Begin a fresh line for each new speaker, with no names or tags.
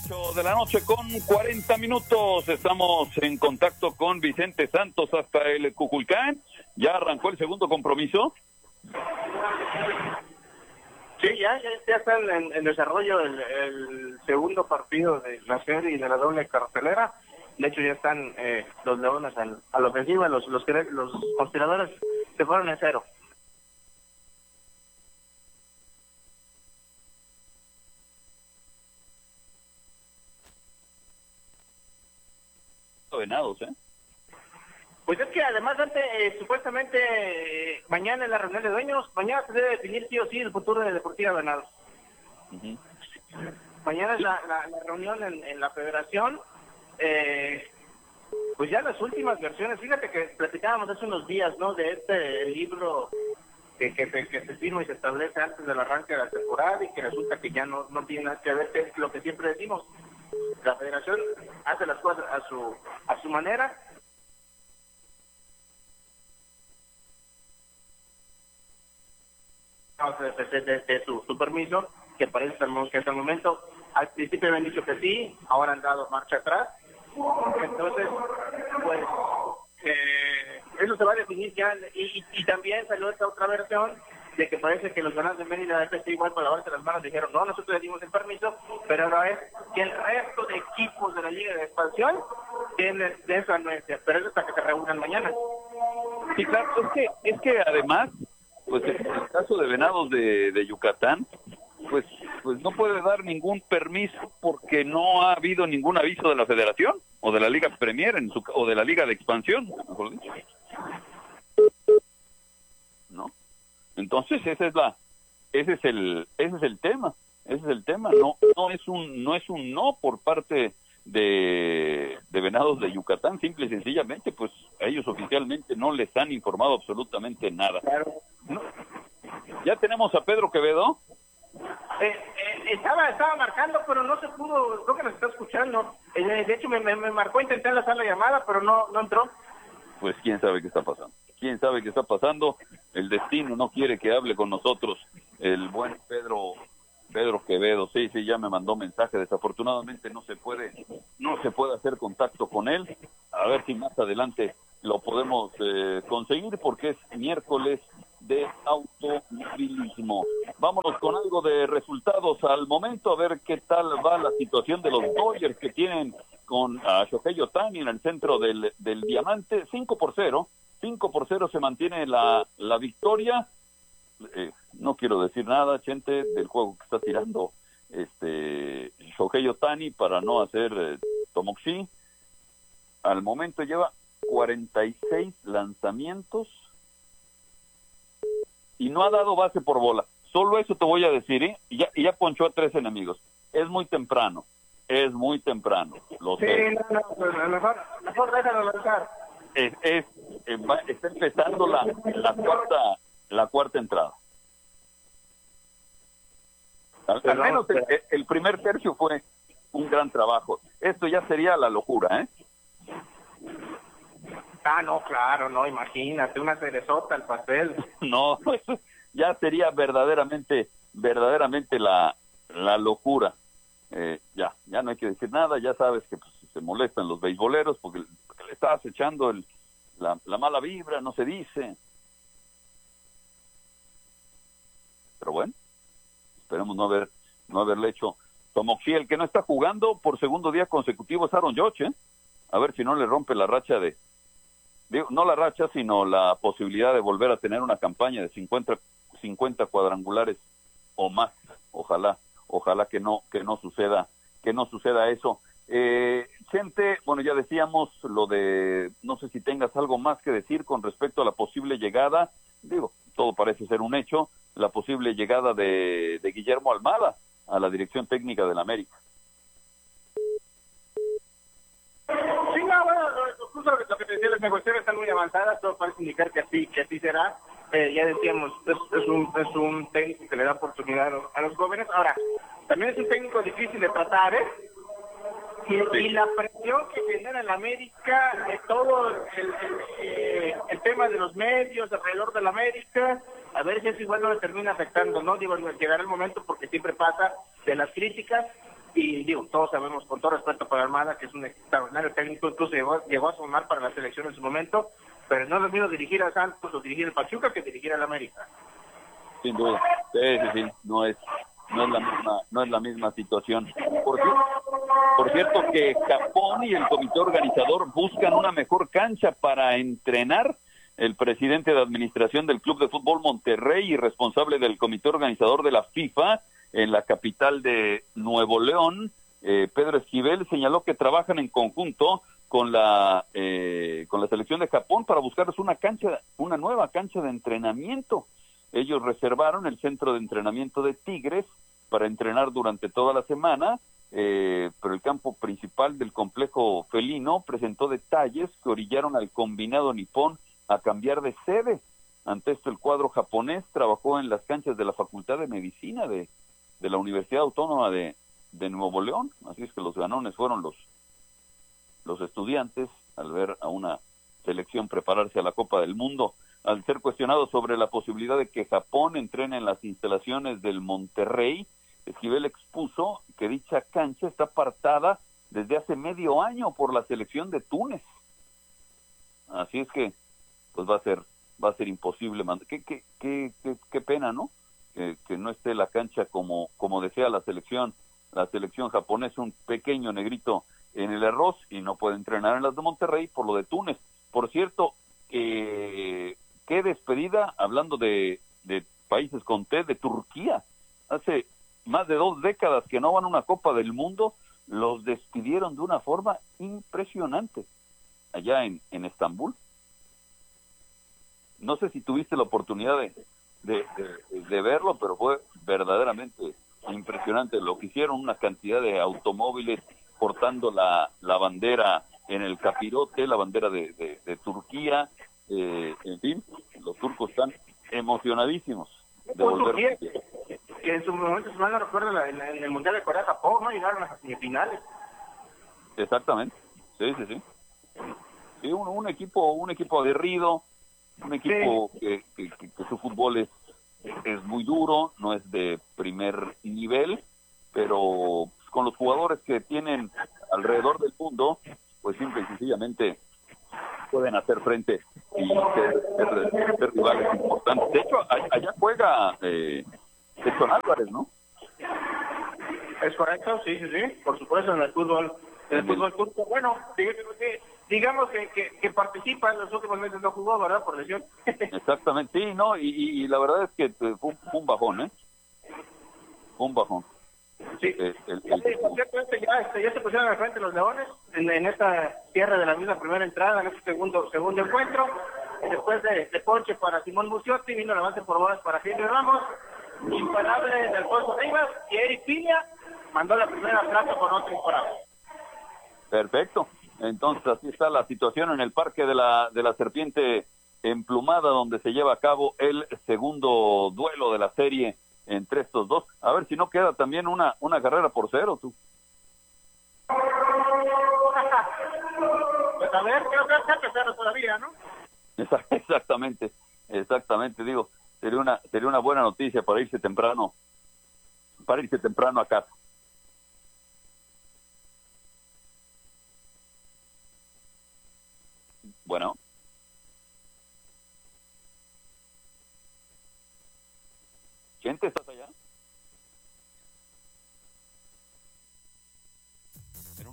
8 de la noche con 40 minutos. Estamos en contacto con Vicente Santos hasta el Cuculcán. ¿Ya arrancó el segundo compromiso?
Sí, ya está en desarrollo el segundo partido de la serie de la doble cartelera. De hecho, ya están los Leones a la ofensiva. Los conspiradores se fueron en cero.
Venados,
Pues es que además supuestamente mañana en la reunión de dueños, mañana se debe definir sí o sí el futuro de Deportiva Venados.
Uh-huh.
Mañana es la reunión en la federación. Pues ya las últimas versiones, fíjate que platicábamos hace unos días, ¿no? De este libro que se firma y se establece antes del arranque de la temporada y que resulta que ya no tiene nada que ver, que es lo que siempre decimos. La federación hace las cosas a su manera. De su permiso, que parece que hasta el momento, al principio habían dicho que sí, ahora han dado marcha atrás. Entonces, pues, eso se va a definir ya. Y también salió esta otra versión de que parece que los Venados de Mérida de FC igual por lavarse las manos dijeron, no, nosotros le dimos el permiso, pero ahora es que el resto de equipos de la Liga de Expansión tienen de esa anuencia, pero es hasta que se reúnan mañana.
Sí, claro, es que además, pues en el caso de Venados de Yucatán, pues no puede dar ningún permiso porque no ha habido ningún aviso de la Federación o de la Liga Premier o de la Liga de Expansión, mejor dicho. ¿No? Entonces ese es el tema, no es un no por parte de Venados de Yucatán, simple y sencillamente pues a ellos oficialmente no les han informado absolutamente nada.
Claro.
¿No? Ya tenemos a Pedro Quevedo.
Estaba marcando, pero no se pudo, creo que nos está escuchando. De hecho me marcó, intenté enlazar la llamada, pero no entró.
Pues quién sabe qué está pasando, el destino no quiere que hable con nosotros el buen Pedro Quevedo. Sí, ya me mandó mensaje, desafortunadamente no se puede hacer contacto con él, a ver si más adelante lo podemos conseguir porque es miércoles de automovilismo. Vámonos con algo de resultados al momento, a ver qué tal va la situación de los Dodgers que tienen con Shohei Ohtani en el centro del diamante. 5-0 se mantiene la victoria. No quiero decir nada, Chente, del juego que está tirando Shohei Ohtani para no hacer Tomoxi. Al momento lleva 46 lanzamientos y no ha dado base por bola. Solo eso te voy a decir, y ya ponchó a 3 enemigos. Es muy temprano. Lo sé.
Sí, no, mejor déjalo lanzar.
Está empezando la cuarta entrada. Al menos el primer tercio fue un gran trabajo. Esto ya sería la locura, ¿eh?
No, claro, no, imagínate, una cerezota al pastel.
No, eso ya sería verdaderamente la locura. Ya no hay que decir nada, ya sabes que pues, se molestan los beisboleros porque le estás echando la mala vibra, no se dice. Pero bueno, esperemos no haberle hecho Tomoxi. El que no está jugando por segundo día consecutivo es Aaron Judge, a ver si no le rompe la racha no la racha, sino la posibilidad de volver a tener una campaña de 50 cuadrangulares o más. Ojalá que no suceda eso. Gente, bueno, ya decíamos lo de, no sé si tengas algo más que decir con respecto a la posible llegada, todo parece ser un hecho, la posible llegada de Guillermo Almada a la dirección técnica del América.
Sí, no, bueno, justo lo que te decía, las negociaciones están muy avanzadas, todo parece indicar que así será. Ya decíamos, es un técnico que le da oportunidad a los jóvenes. Ahora, también es un técnico difícil de tratar, y la presión que genera en la América, todo el tema de los medios alrededor de la América, a ver si eso igual no le termina afectando, ¿no? Llegará el momento, porque siempre pasa, de las críticas, Y digo, todos sabemos, con todo respeto para Almada, que es un extraordinario técnico, incluso llegó a sumar para la selección en su momento, pero no es lo mismo dirigir a Santos o dirigir al Pachuca que dirigir al América.
Sin duda, sí, no es la misma situación. Por cierto que Japón y el comité organizador buscan una mejor cancha para entrenar. El presidente de administración del Club de Fútbol Monterrey y responsable del comité organizador de la FIFA en la capital de Nuevo León, Pedro Esquivel, señaló que trabajan en conjunto con la selección de Japón para buscarles una nueva cancha de entrenamiento. Ellos reservaron el centro de entrenamiento de Tigres para entrenar durante toda la semana, pero el campo principal del complejo felino presentó detalles que orillaron al combinado nipón a cambiar de sede. Ante esto, el cuadro japonés trabajó en las canchas de la Facultad de Medicina de la Universidad Autónoma de Nuevo León, así es que los ganones fueron los estudiantes al ver a una selección prepararse a la Copa del Mundo. Al ser cuestionado sobre la posibilidad de que Japón entrene en las instalaciones del Monterrey, Esquivel expuso que dicha cancha está apartada desde hace medio año por la selección de Túnez. Así es que pues va a ser imposible. Qué pena, ¿no? Que no esté la cancha como desea la selección japonesa, un pequeño negrito en el arroz, y no puede entrenar en las de Monterrey por lo de Túnez. Por cierto, qué despedida, hablando de países con T, de Turquía. Hace más de 2 décadas que no van a una Copa del Mundo, los despidieron de una forma impresionante allá en Estambul. No sé si tuviste la oportunidad de verlo, pero fue verdaderamente impresionante lo que hicieron, una cantidad de automóviles portando la bandera en el capirote, la bandera de Turquía, en fin, los turcos están emocionadísimos de volver.
Que en su momento, si mal no recuerdo, en el Mundial de Corea-Japón, ¿no? Llegaron a las semifinales.
Exactamente, sí. Sí, un equipo aguerrido, un equipo que su fútbol es muy duro, no es de primer nivel, pero con los jugadores que tienen alrededor del mundo, pues simple y sencillamente pueden hacer frente y ser rivales importantes. De hecho, allá juega Edson Álvarez, ¿no?
Es correcto, sí, por supuesto, en el fútbol turco. Bueno, digamos que participa, en los últimos meses no jugó, ¿verdad? Por lesión.
Exactamente, sí, no, y la verdad es que fue un bajón, ¿eh? Fue un bajón.
Sí, por cierto, ya se pusieron al frente los Leones en esta cierre de la misma primera entrada, en este segundo encuentro. Después de ponche para Simón Muciotti, vino el avance por bolas para Henry Ramos, imparable de Alfonso Rivas, y Eric Piña mandó la primera plaza con otro imparable.
Perfecto. Entonces así está la situación en el Parque de la Serpiente Emplumada, donde se lleva a cabo el segundo duelo de la serie entre estos dos. A ver si no queda también una carrera por 0, tú.
Pues a ver, creo que está empezando todavía, ¿no?
Exactamente, digo, sería una buena noticia para irse temprano a casa.